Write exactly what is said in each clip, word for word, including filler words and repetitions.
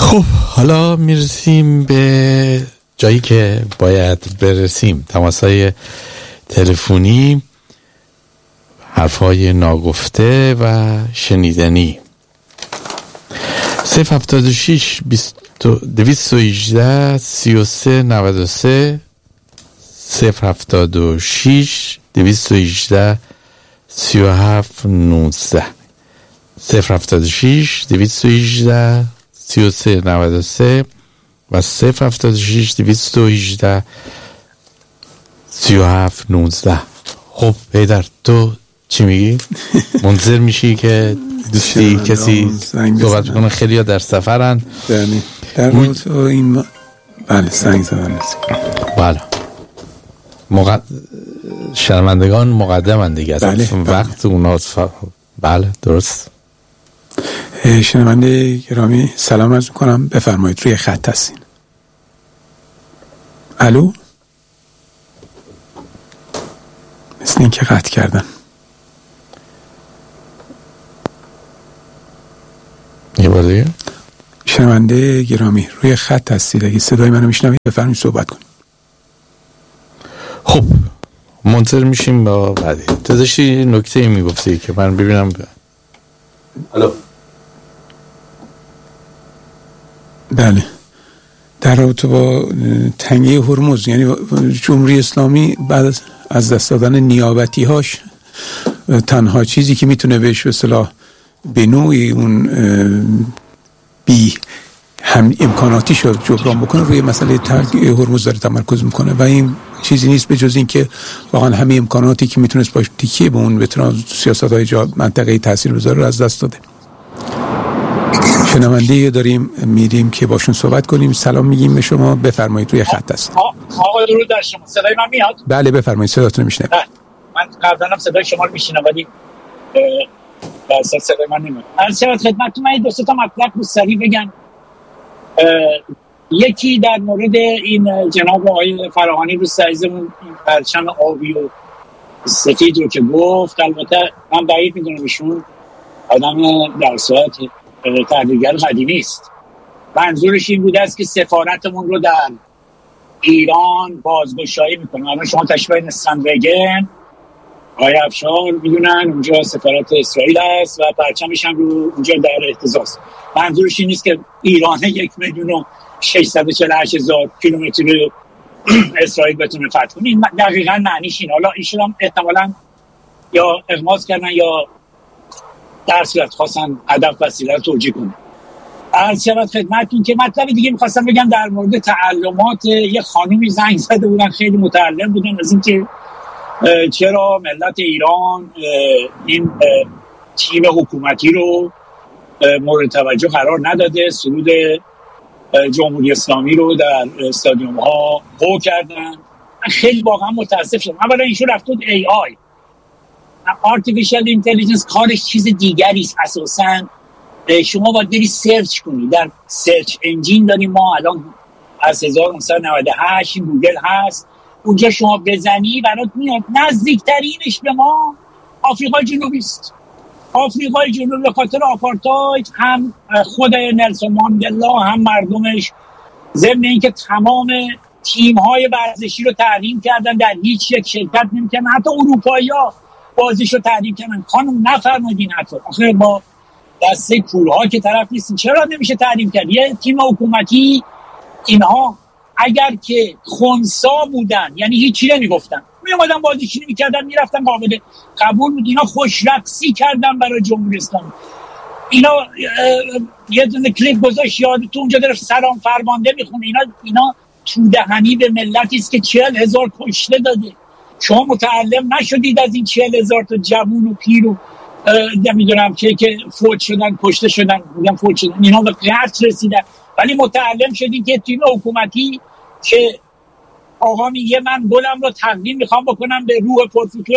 خب حالا میرسیم به جایی که باید برسیم. تماس‌های تلفنی، حرف‌های ناگفته و شنیدنی. صفر هفتاد و شش دویست و هجده سی و سه نود و سه صفر هفتاد و شش دویست و هجده سی و هفت نوزده صفر هفتاد و شش دویست و هجده سی و سه نود و سه و صفر هفتاد و شش دویست و هجده سی و هفت نوزده. خب پیدر تو چی میگی؟ منتظر میشی که دوستی کسی صحبت کنه؟ خیلی ها در سفرن. بله در مورد این بله سنگ زدن بله مقد... شرمندگان مقدمن دیگه. بله وقت اونا ف... بله درست. شنونده گرامی سلام عرض میکنم، بفرمایید روی خط هستین. الو، مثل این که قطع کردن. یه بار دیگه. شنونده گرامی روی خط هستید، اگه صدای منو میشنوید بفرمایید صحبت کنید. خب منتظر میشیم با بعدی. تو داشتی نکته ای میگفتی که من ببینم. الو. بله در رابطه با تنگه هرمز، یعنی جمهوری اسلامی بعد از دست دادن نیابتی هاش تنها چیزی که میتونه بهش به اصطلاح به نوعی اون بی هم امکاناتی شد جبران بکنه، روی مسئله تنگه هرمز داره تمرکز میکنه و این چیزی نیست به جز این که واقعا همه امکاناتی که میتونست باش تکیه به اون بتونه سیاست های جا منطقه تاثیر بذاره رو از دست داده. شنونده داریم میریم که باشون صحبت کنیم. سلام میگیم به شما، بفرمایید روی خط هست. آقا درود بر شما، صدای من میاد؟ بله بفرمایید، صداتون میشنوم. من قبلا هم صدای شما رو میشنوم ولی اصلا صدای من نمیاد. عرض شود خدمتتون من دو سه تا مطلب رو سریع بگم. یکی در مورد این جناب آقای فراهانی رو سایزمون این پرچم آبی و سفید رو که گفت، البته من بعید میدونم ایشون آدم در صورت تحلیلگر قدیمی است. منظورش این بوده است که سفارتمون رو در ایران بازگشایی میکنه. اما شما تشبیه نستنوگن آقای افشار میدونن اونجا سفارت اسرائیل است و پرچمش هم رو اونجا در اهتزاز. منظورش این نیست که ایران یک میلیون و ششصد و چهل و هشت هزار کیلومتر اسرائیل بتونه فتح کنه. این دقیقاً معنیش این. حالا ایشون هم احتمالاً یا اغماض کردن یا در صورت خواستن هدف وسیله رو توجیه کنه. عرض شود خدمتتون که مطلب دیگه میخواستم بگم در مورد تعلمات. یه خانومی زنگ زده بودن، خیلی متعلم بودن از این که چرا ملت ایران این تیم حکومتی رو مورد توجه قرار نداده، سرود جمهوری اسلامی رو در استادیوم ها قو کردن. خیلی واقعا متاسف شدم. اولا ایشون رفت بود ای آی Artificial Intelligence کارش چیز دیگری است. اساساً شما باید بری سرچ کنی در سرچ انجین داریم ما الان از هزار و نهصد و نود و هشت گوگل هست، اونجا شما بزنی برات میاد. نزدیکترینش به ما آفریقای جنوبی است. آفریقای جنوبی به خاطر آپارتاید هم خود نلسون ماندلا هم مردمش، ضمن اینکه تمام تیم‌های ورزشی رو تحریم کردن، در هیچ یک شرکت نمی‌کنن، حتی اروپایی‌ها بازیشو تحریم کردن. خانم نفرمایید حتی آخه با دسته کولها که طرف نیستین، چرا نمیشه تحریم کرد؟ یه تیم حکومتی اینها اگر که خنثی بودن یعنی هیچی نمیگفتن، میومدن بازیشون میکردن میرفتن، قابل قبول بود. اینا خوش رقصی کردن برای جمهوری اسلامی. اینا یه دونه کلیپ گذاشت یادتون اونجا داره سلام فرمانده میخونه. اینا اینا تو دهنی به ملتی است که چهل هزار کشته داده. شما متعلم نشدید از این چهل هزار تا جوون و پیر و نمیدونم که که فوت شدن، کشته شدن، میگم فوت شدن، اینا به قتل رسیدن، ولی متعلم شدید که تیم حکومتی که آقا میگه من گلم رو تقدیم میخوام بکنم به روح پرفکر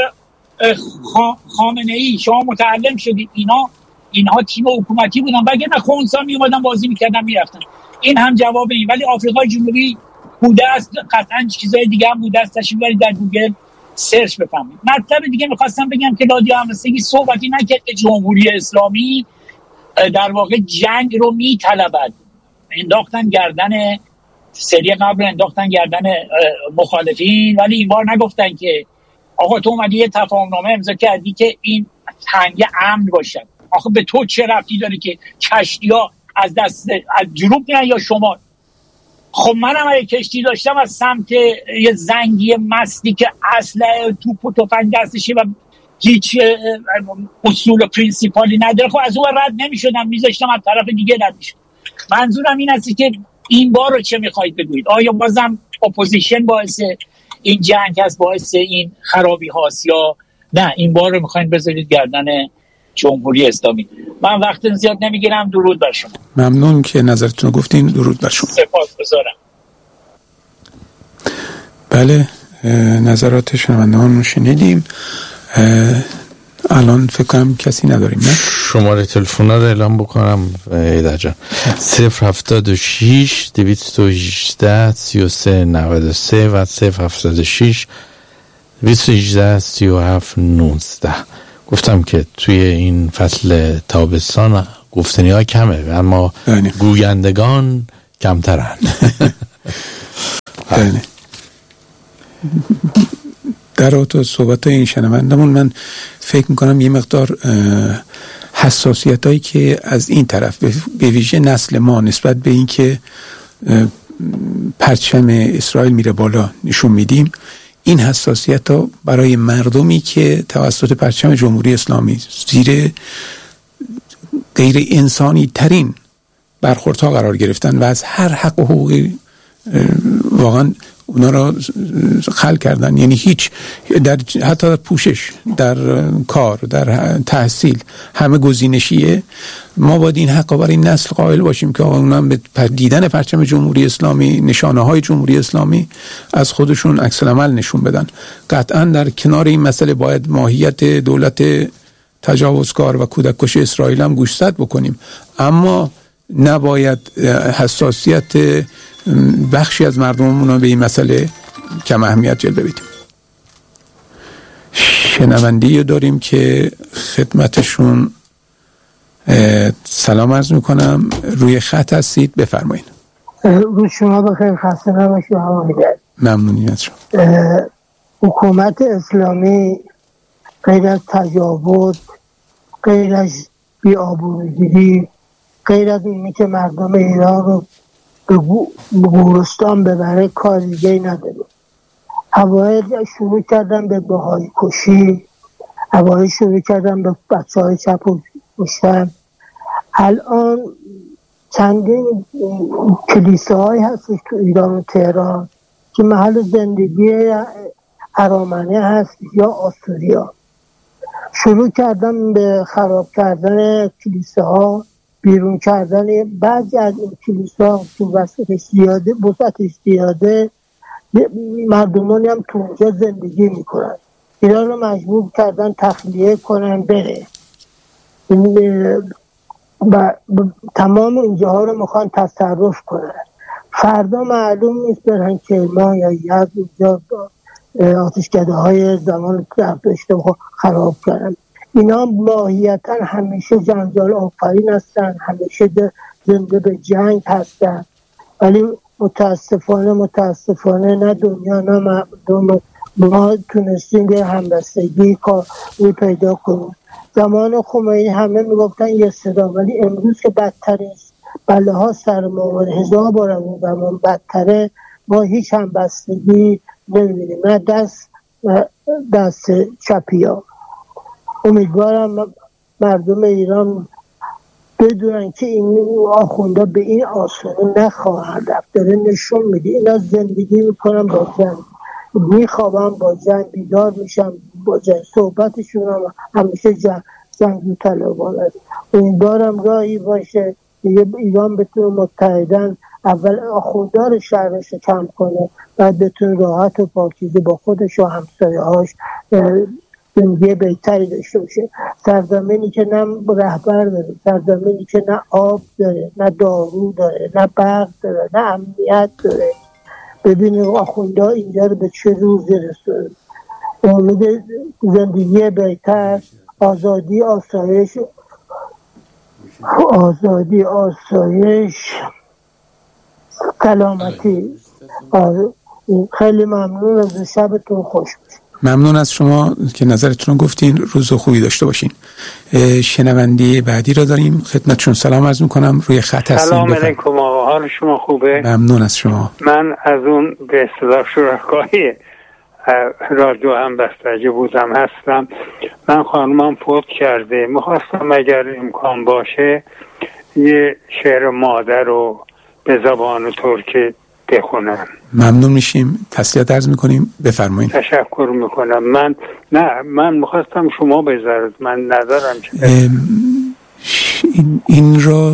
خامنه ای، شما متعلم شدید اینا اینها تیم حکومتی بودن، بگه نه خونسا میومدن بازی میکردن میرفتن. این هم جواب این. ولی آفریقای جنوبی بوده است، قطعا چیزای دیگه هم بوده است، تشریف برید در گوگل سرچ بفهمید. مطلب دیگه میخواستم بگم که رادیو همبستگی صحبتی نکرد که جمهوری اسلامی در واقع جنگ رو میطلبد. انداختن گردن سری قبل انداختن گردن مخالفین، ولی این بار نگفتن که آقا تو اومدی یه تفاهمنامه امضا کردی که این تنگه امن باشد. آخه به تو چه ربطی داره که کشتی‌ها از دست از جنوب میان یا شمال؟ خب منم اگه کشتی داشتم از سمت یه زنگی مستی که اسلحه توپ و تفنگ دستشه و هیچ اصول و پرینسیپالی نداره، خب از اون رد نمی‌شدم، میذاشتم از طرف دیگه رد می‌شد. منظورم این است که این بار رو چه میخواید بگویید؟ آیا بازم اپوزیشن باعث این جنگ هست، باعث این خرابی هاست، یا نه این بار رو میخواید بذارید گردن جمهوری اسلامی؟ من وقت زیاد نمیگیرم. درود بر شما. ممنون که نظرتون رو گفتین. درود بر شما. سپاسگزارم. بله، نظرات شنوندگان رو شنیدیم. الان فکر کنم کسی نداریم، نه؟ شماره تلفن رو اعلام بکنم ایدا جان. صفر هفتاد و شیش دویست و هجده سی و سه نود و سه و صفر هفتاد و شیش دویست و هجده سی و هفت نوزده. گفتم که توی این فصل تابستان گفتنی ها کمه، اما بله. گویندگان کمترن. بله. در اوت صحبت این شنوندمون من فکر میکنم یه مقدار حساسیت هایی که از این طرف به ویژه نسل ما نسبت به این که پرچم اسرائیل میره بالا نشون میدیم، این حساسیت ها برای مردمی که توسط پرچم جمهوری اسلامی زیر غیر انسانی ترین برخوردها قرار گرفتن و از هر حق و حقوقی واقعا اونا را خلق کردن، یعنی هیچ در حتی در پوشش، در کار، در تحصیل همه گزینشیه. ما باید این حق برای این نسل قائل باشیم که اونا به دیدن پرچم جمهوری اسلامی، نشانه های جمهوری اسلامی از خودشون عکس العمل نشون بدن. قطعا در کنار این مسئله باید ماهیت دولت تجاوزکار و کودککش اسرائیل هم گوشزد بکنیم، اما نباید حساسیت بخشی از مردممون رو به این مسئله کم اهمیت جلوه بدیم. شنوندی داریم که خدمتشون سلام عرض میکنم. روی خط هستید، بفرمایید. روز شما بخیر، خسته نباشید. ممنونی از شما. حکومت اسلامی غیر از تجاوز، غیر از بی‌آبروگیری، غیر از اینی که مردم ایران رو به گورستان ببره کار دیگه نداره. اوایل شروع کردن به بهایی کشی، اوایل شروع کردن به بچه های چپ و کشتن. الان چندین کلیساهایی هستش تو ایران و تهران که محل زندگی ارامنه هست یا آسوریا. شروع کردن به خراب کردن کلیساها، بیرون کردن بعضی از این کلیسا تو وسطش زیاده، وسطش زیاده، مردمانی هم تو اونجا زندگی میکنن. ایران رو مجبور کردن تخلیه کنن بره و تمام اینجاها رو میخوان تصرف کنن. فردا معلوم نیست برن کرمان یا یزد اینجا آتشکده های زمان داشته خراب کردن. اینا ماهیتا همیشه جنجال آفرین هستن، همیشه زنده به جنگ هستن، ولی متاسفانه متاسفانه نه دنیا نه مردم ما تونستیم به همبستگی کاری پیدا کنیم. زمان خمینی همه میگفتن یه صدا، ولی امروز که بدتره، بله ها سر ما هزار بار اون زمان بدتره، ما هیچ همبستگی نمیبینیم، نه دست دست چپی ها. امیدوارم مردم ایران بدونن که این آخونده به این آسانی نخواهند رفت. داره نشون میده اینا زندگی میکنن با جنگ، میخوابن با جنگ، بیدار میشن با جنگ، صحبتشون هم همیشه جنگ جنگی طلبان است. امیدوارم راهی باشه که ایران بتونه متحدن اول آخوندار شهرش کم کنه، بعد بتونه راحت و پاکیزه با خودش و همسایه‌هاش زندگی بهتری داشته باشه. سرزمینی که نه رهبر داره، سرزمینی که نه آب داره، نه دارو داره، نه برق داره، نه امنیت داره. ببینید آخونده اینجا رو به چه روزی رسونه. امید زندگی بهتر، آزادی، آسایش، آزادی، آسایش سلامتی. آره خیلی ممنون از شبتون خوش باشه. ممنون از شما که نظرتون رو گفتین. روز خوبی داشته باشین. شنونده بعدی را داریم، خدمتشون سلام عرض میکنم. روی خط هستیم. سلام علیکم آقا، حال شما خوبه؟ ممنون از شما. من از اون به اصطلاح شرکای رادیو همبستگی بودم هستم. من خانمم فوت کرده، میخواستم اگر امکان باشه یه شعر مادر رو به زبان ترکی بخونم. ممنون میشیم، تسلیت عرض میکنیم، بفرمایید. تشکر میکنم. من نه من میخواستم شما بذارید، من ندارم چه این, این را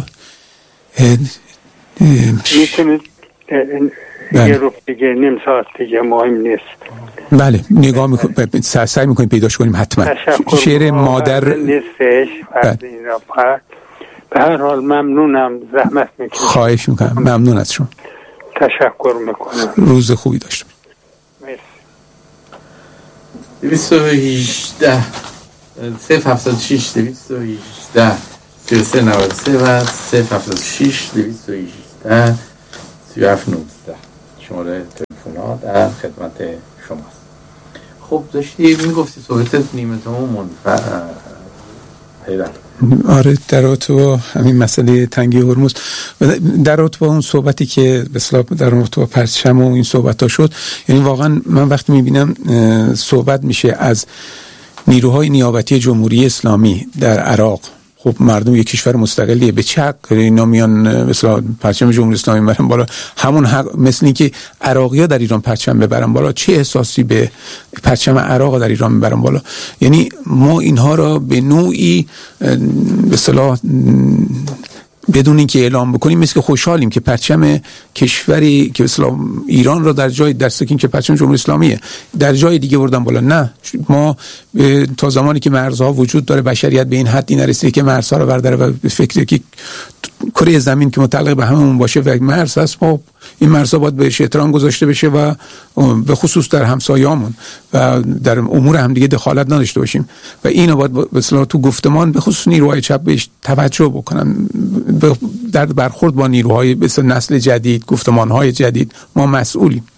میتونید یه رو دیگه نیم ساعت دیگه مهم نیست. بله نگاه میکنیم، سعی میکنیم پیداش کنیم حتما. شعر مادر نیستش این را پرد. به هر حال ممنونم، زحمت میکنم. خواهش میکنم، ممنون از شما. تشکر میکنم. روز خوبی داشته مرسی. دویست و هجده صفر هفتاد و شش دویست و هجده سی و سه نود و سه و صفر هفتاد و شش دویست و هجده سی و هفت نوزده شماره تلفن ها در خدمت شماست. خب داشتی میگفتی صحبتت نیمه تمامون پیدا. آره در رابطه با همین مسئله تنگی هرمز و در رابطه با اون صحبتی که به اصطلاح در رابطه با پرچم و این صحبت ها شد، یعنی واقعا من وقتی میبینم صحبت میشه از نیروهای نیابتی جمهوری اسلامی در عراق، خب مردم یک کشور مستقلیه، به چه حق اینا میان مثلا پرچم جمهوری اسلامی میبرن بالا؟ همون حق مثل اینکه عراقی‌ها در ایران پرچم ببرن بالا، چه احساسی به پرچم عراق در ایران میبرن بالا؟ یعنی ما اینها را به نوعی به اصطلاح بدون اینکه اعلام بکنیم مثل که خوشحالیم که پرچم کشوری که اصلا ایران را در جای در سکین که پرچم جمهوری اسلامیه در جای دیگه بردن بالا. نه، ما تا زمانی که مرزها وجود داره بشریت به این حدی نرسیده که مرزها رو برداره و به فکر که کره زمین که متعلق به هممون باشه و مرز هست، ما این مرزها باید بهش احترام گذاشته بشه و به خصوص در همسایه‌مون و در امور همدیگه دخالت نداشته باشیم و اینو باید به اصطلاح تو گفتمان به خصوص نیروهای چپ بهش توجه بکنن. در برخورد با نیروهای مثل نسل جدید، گفتمان‌های جدید ما مسئولیم.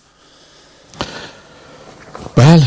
بله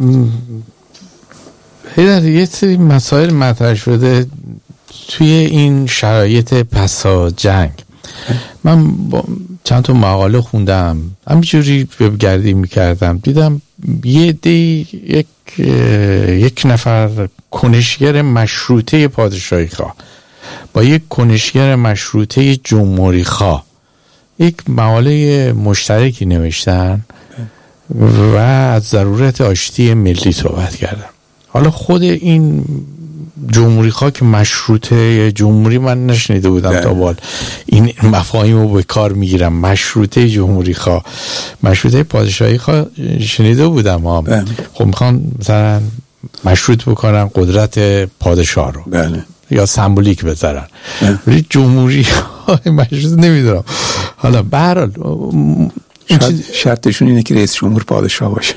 هیدر یه سری مسائل مطرح شده توی این شرایط پسا جنگ. من با چند تا مقاله خوندم، همینجوری وبگردی میکردم، دیدم یه دی یک یک نفر کنشگر مشروطه پادشاهی خواه با یک کنشگر مشروطه جمهوری خواه یک مقاله مشترکی نوشتن و از ضرورت آشتی ملی صحبت کردن. حالا خود این جمهوری خواه که مشروطه جمهوری من نشنیده بودم تا بال این مفاهیم رو به کار میگیرم. مشروطه جمهوری خواه، مشروطه پادشاهی خواه شنیده بودم ها. بله. خب میخوان مثلا مشروط بکنن قدرت پادشاه رو، بله، یا سمبولیک بذارن، ولی جمهوری خواه مشروط نمیدونم. حالا به هر حال شاید شرطشون اینه که رئیس جمهور پادشاه باشه.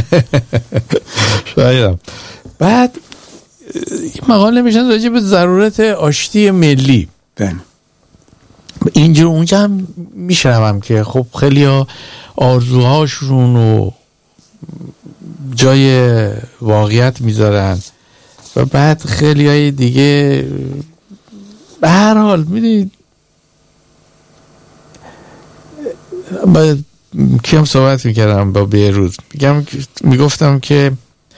شاید. بعد این مقاله نمیشن راجع به ضرورت آشتی ملی. بله. اینجا اونجا هم میشنوم که خب خیلی ها آرزوهاشون رو جای واقعیت میذارن و بعد خیلی های دیگه به هر حال میدونید با کیم صحبت میکردم با بیروز، میگم میگفتم که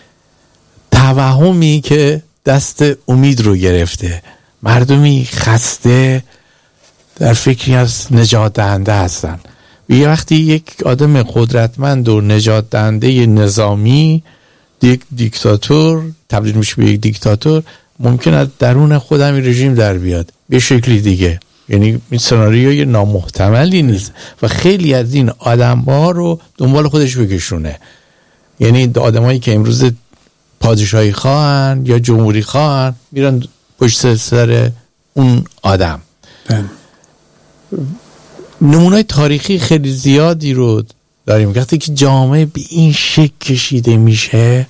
توهمی که دست امید رو گرفته، مردمی خسته در فکری از نجات دهنده هستن. یه وقتی یک آدم قدرتمند و نجات دهنده نظامی یک دیکتاتور تبدیل میشه به یک دیکتاتور، ممکن است درون خودم این رژیم در بیاد به شکلی دیگه. یعنی این سناریوی نامحتملی نیست و خیلی از این آدم‌ها رو دنبال خودش بکشونه. یعنی آدمایی که امروز پادشاهی خواهن یا جمهوری خواهن میرن پشت سر اون آدم. نمونه‌های تاریخی خیلی زیادی رو داریم. وقتی که جامعه به این شکل کشیده میشه،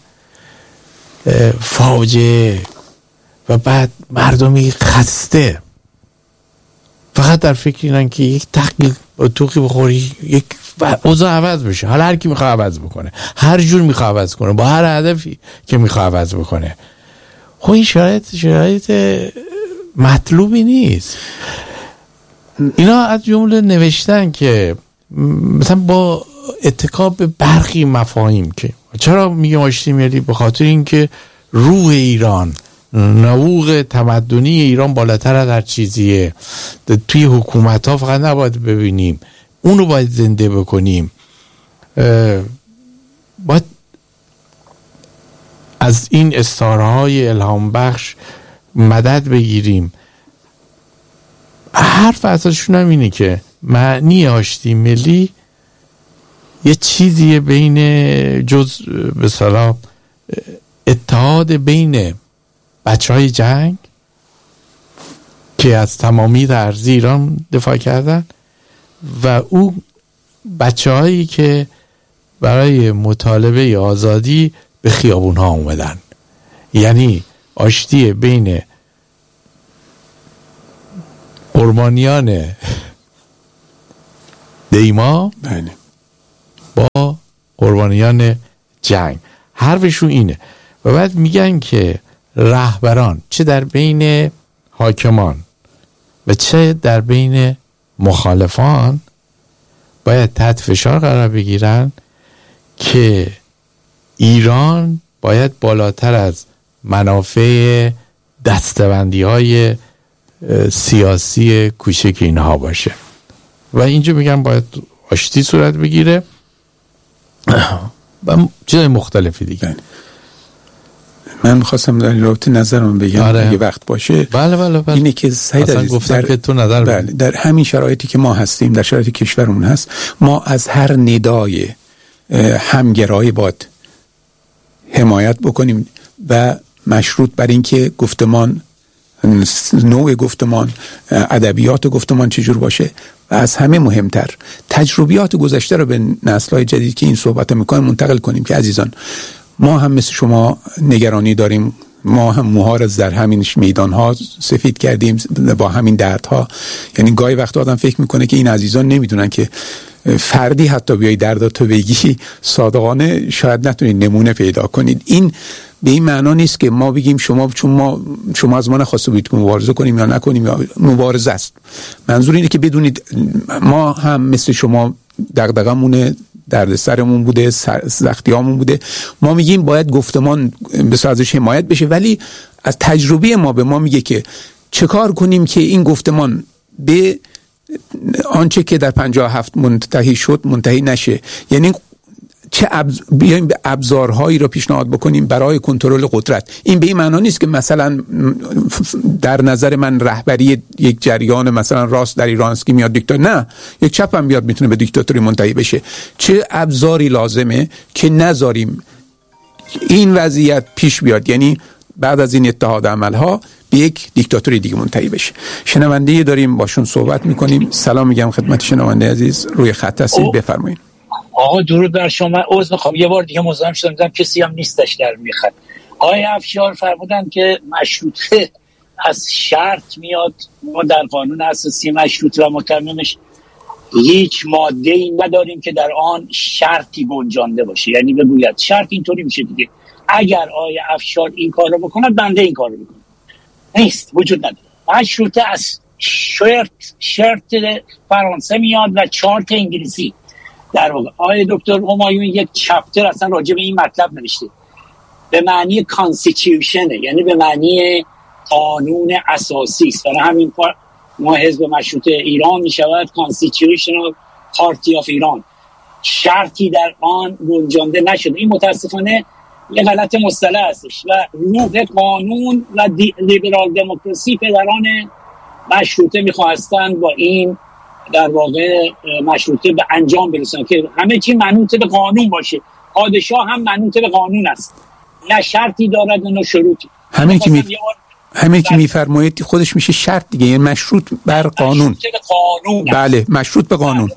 فاجعه و بعد مردمی خسته فقط در فکر اینن که یک تغییر توقی بخوری یک اوضاع عوض بشه. حالا هر کی میخواد عوض بکنه، هر جور میخواد عوض کنه، با هر هدفی که میخواد عوض بکنه. خب این شرایط شرایط مطلوبی نیست. اینا از جمله نوشتن که مثلا با اتکا به برخی مفاهیم که چرا میگم آشتی ملی، به خاطر اینکه روح ایران، نبوغ تمدنی ایران بالاتر از هر چیزیه. توی حکومت ها فقط نباید ببینیم، اونو باید زنده بکنیم. باید از این استعاره‌های الهام بخش مدد بگیریم. حرف اساسشون هم اینه که معنی آشتی ملی یه چیزیه بین جز به اصطلاح اتحاد بین بچه های جنگ که از تمامی ارضی ایران دفاع کردن و او بچه هایی که برای مطالبه آزادی به خیابون ها اومدن. یعنی آشتی بین قربانیان دیما بله. با قربانیان جنگ. حرفشون اینه. و بعد میگن که رهبران چه در بین حاکمان و چه در بین مخالفان باید تحت فشار قرار بگیرن که ایران باید بالاتر از منافع دستبندی های سیاسی کوچک اینها باشه و اینجا میگن باید آشتی صورت بگیره و چیزای مختلفی دیگه. من میخواستم در رابطه نظرم بگم آره. اگه وقت باشه. بله بله بله. اینه که سعید اصلا گفتم که تو نظر بله. در همین شرایطی که ما هستیم، در شرایط کشورمون هست، ما از هر ندای همگرایی باید حمایت بکنیم و مشروط بر این که گفتمان، نوع گفتمان، ادبیات گفتمان چجور باشه و از همه مهمتر تجربیات گذشته رو به نسل‌های جدید که این صحبت میکنن منتقل کنیم که عزیزان ما هم مثل شما نگرانی داریم، ما هم موها رو در همین میدان‌ها سفید کردیم با همین دردها. یعنی گاهی وقت آدم فکر میکنه که این عزیزان نمیدونن که فردی حتی بیای درداتو بگی صادقانه شاید نتونید نمونه پیدا کنید. این به این معنا نیست که ما بگیم شما چون ما شما از ما نخواسته بودید که مبارزه کنیم یا نکنیم یا مبارزه است. منظور اینه که بدونید ما هم مثل شما دغدغمون دردسرمون بوده، سختیامون بوده. ما میگیم باید گفتمان به ازش حمایت بشه، ولی از تجربه ما به ما میگه که چه کار کنیم که این گفتمان به آنچه که در پنجاه و هفت منتهی شد منتهی نشه. یعنی چه ابز... بیایم به ابزارهایی را پیشنهاد بکنیم برای کنترل قدرت. این به این معنا نیست که مثلا در نظر من رهبری یک جریان مثلا راست در ایران است که میاد دیکتاتوری، نه، یک چپ هم بیاد میتونه به دیکتاتوری منتهی بشه. چه ابزاری لازمه که نذاریم این وضعیت پیش بیاد، یعنی بعد از این اتحاد عملها به یک دیکتاتوری دیگه منتهی بشه. شنونده داریم باشون صحبت میکنیم. سلام میگم خدمت شنونده عزیز، روی خط هستید، بفرمایید. آقا درود بر شما. عذر میخوام یه بار دیگه مزاحم شدم، دیدم کسی هم نیستش در میخواد. آقای افشار فرمودن که مشروطه از شرط میاد. ما در قانون اساسی مشروطه و متممش هیچ ماده ای نداریم که در آن شرطی گنجانده باشه، یعنی بگوید شرط اینطوری میشه دیگه اگر آقای افشار این کار رو بکنه بنده این کار رو بکنم. نیست، وجود نداره. مشروطه از شرط شرط فرانسه میاد و چارت انگلیسی. در واقع آقای دکتر همایون یک چپتر اصلا راجع به این مطلب نوشته به معنی کانستیتیوشنه، یعنی به معنی قانون اساسی است. برای همین ما حزب مشروطه ایران می شود کانستیتیوشنال پارتی آف ایران. شرطی در آن گنجانده نشده. این متاسفانه یه غلط مصطلح هستش و روح قانون و لیبرال دموکراسی پدران مشروطه می‌خواستند با این در واقع مشروطه به انجام برسونن که همه چی منوط به قانون باشه. پادشاه هم منوط به قانون است، نه شرطی دارد نه شروطی. همین که می همین که میفرمایید خودش میشه شرط دیگه، یعنی مشروط بر قانون. مشروط به قانون. بله، مشروط به قانون.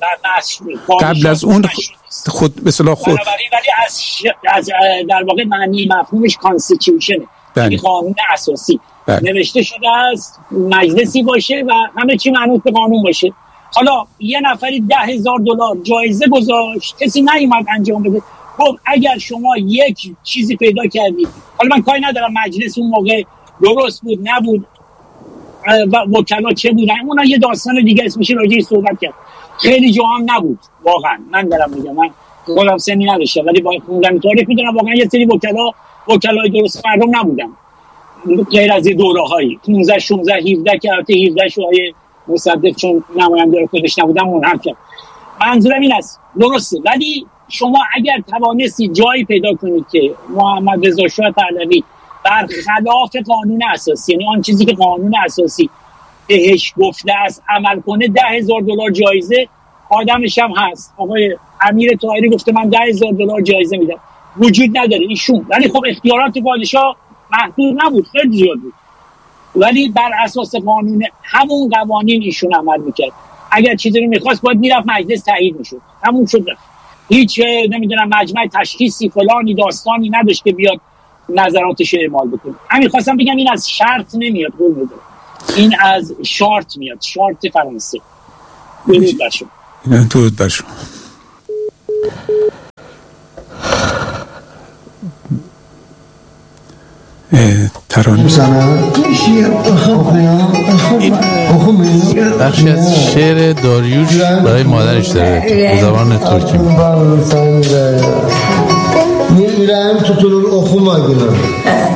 قبل از اون خود به اصطلاح خود ولی از, ش... از در واقع معنی مفهومش کانستیتیوشنه، یعنی قانون اساسی. بله. نوشته شده است مجلسی باشه و همه چی منوط به قانون باشه. حالا یه نفری ده هزار دلار جایزه گذاشت، کسی نیومد انجام بده. خب اگر شما یک چیزی پیدا کردید، حالا من کاری ندارم مجلس اون موقع درست بود نبود و وکلا چه بودن، اونا یه داستان دیگه است، میشه راجعش صحبت کرد. خیلی جا هم نبود واقعا، من دارم میگم، من خودم سنی نداشتم ولی با خوندن تاریخ میدونم واقعا یه سری وکلا وکلای درست مردم نبودن، غیر از دوره‌هایی پانزده شانزده هفده که البته هفده شوهای مصدق چون نماینده خودش نبودن منحل کرد. منظورم این است درسته، ولی شما اگر توانستی جایی پیدا کنید که محمد رضا شاه پهلوی برخلاف قانون اساسی، یعنی آن چیزی که قانون اساسی بهش گفته است عمل کنه، ده هزار دلار جایزه، آدمش هم هست آقای امیر طاهری گفته من ده هزار دلار جایزه میدم، وجود نداره ایشون، ولی خب اختیارات پادشاه محدود نبود، خیلی زیاد بود، ولی بر اساس قانون همون قوانین ایشون عمل میکرد. اگر چیزی رو میخواست باید میرفت مجلس تایید میشد، همون شد. هیچ نمیدونم مجمع تشخیصی فلانی داستانی نداشت که بیاد نظراتش اعمال بکنه. همین خواستم بگم این از شرط نمیاد، قول میده، این از شارت میاد، شارت فرانسه. درود بر شما. درود بر شما. ترانه بخشی از شعر داریوش برای مادرش داره به زبان ترکی. میرم تو طول اخو ماگنم